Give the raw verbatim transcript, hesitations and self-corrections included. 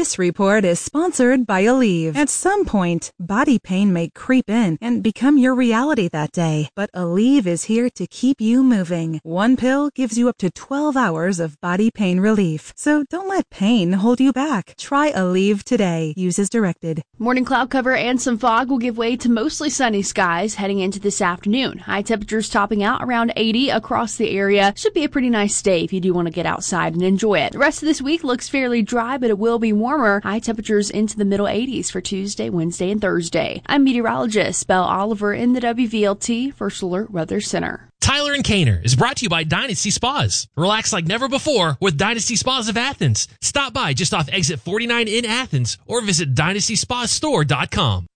This report is sponsored by Aleve. At some point, body pain may creep in and become your reality that day, but Aleve is here to keep you moving. One pill gives you up to twelve hours of body pain relief, so don't let pain hold you back. Try Aleve today. Use as directed. Morning cloud cover and some fog will give way to mostly sunny skies heading into this afternoon. High temperatures topping out around eighty across the area. Should be a pretty nice day if you do want to get outside and enjoy it. The rest of this week looks fairly dry, but it will be warmer. High temperatures into the middle eighties for Tuesday, Wednesday, and Thursday. I'm meteorologist Belle Oliver in the W V L T First Alert Weather Center. Tyler and Kaner is brought to you by Dynasty Spas. Relax like never before with Dynasty Spas of Athens. Stop by just off exit forty-nine in Athens or visit dynasty spa store dot com.